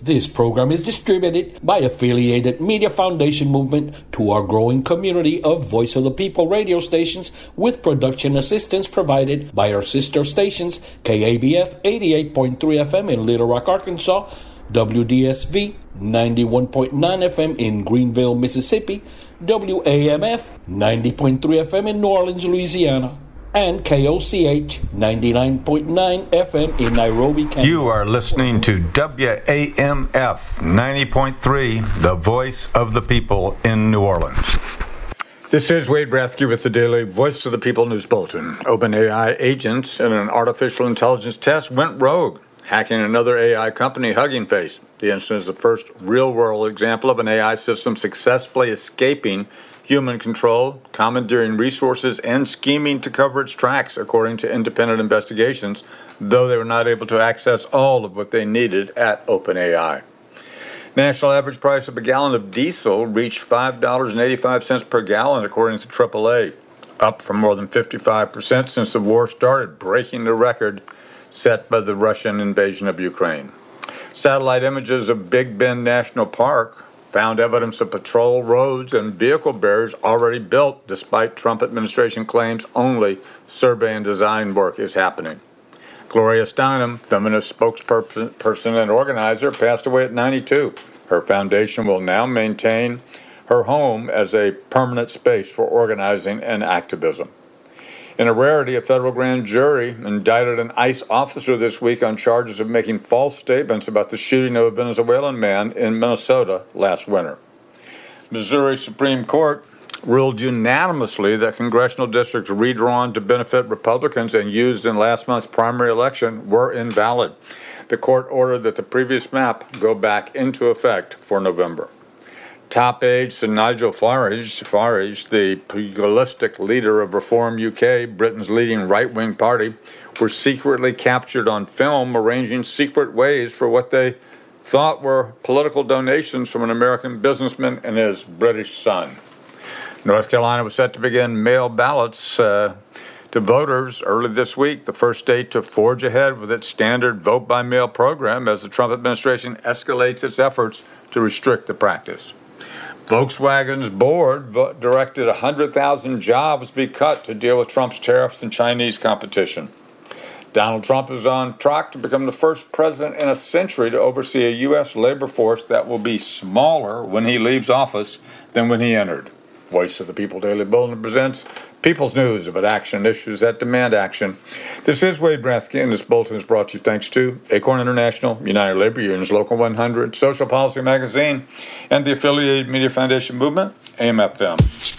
This program is distributed by Affiliated Media Foundation Movement to our growing community of Voice of the People radio stations, with production assistance provided by our sister stations, KABF 88.3 FM in Little Rock, Arkansas, WDSV 91.9 FM in Greenville, Mississippi, WAMF 90.3 FM in New Orleans, Louisiana, and KOCH 99.9 FM in Nairobi, Kenya. You are listening to WAMF 90.3, the voice of the people in New Orleans. This is Wade Rathke with the daily Voice of the People News Bulletin. OpenAI agents in an artificial intelligence test went rogue, hacking another AI company, Hugging Face. The incident is the first real-world example of an AI system successfully escaping human control, commandeering resources, and scheming to cover its tracks, according to independent investigations, though they were not able to access all of what they needed at OpenAI. National average price of a gallon of diesel reached $5.85 per gallon, according to AAA, up from more than 55% since the war started, breaking the record set by the Russian invasion of Ukraine. Satellite images of Big Bend National Park found evidence of patrol roads and vehicle barriers already built, despite Trump administration claims only survey and design work is happening. Gloria Steinem, feminist spokesperson and organizer, passed away at 92. Her foundation will now maintain her home as a permanent space for organizing and activism. In a rarity, a federal grand jury indicted an ICE officer this week on charges of making false statements about the shooting of a Venezuelan man in Minnesota last winter. Missouri Supreme Court ruled unanimously that congressional districts redrawn to benefit Republicans and used in last month's primary election were invalid. The court ordered that the previous map go back into effect for November. Top aides to Nigel Farage, the pugilistic leader of Reform UK, Britain's leading right-wing party, were secretly captured on film arranging secret ways for what they thought were political donations from an American businessman and his British son. North Carolina was set to begin mail ballots to voters early this week, the first state to forge ahead with its standard vote-by-mail program as the Trump administration escalates its efforts to restrict the practice. Volkswagen's board directed 100,000 jobs be cut to deal with Trump's tariffs and Chinese competition. Donald Trump is on track to become the first president in a century to oversee a U.S. labor force that will be smaller when he leaves office than when he entered. Voice of the People Daily Bulletin presents People's News about action and issues that demand action. This is Wade Rathke, and this bulletin is brought to you thanks to Acorn International, United Labor Unions Local 100, Social Policy Magazine, and the Affiliated Media Foundation Movement, AMFM.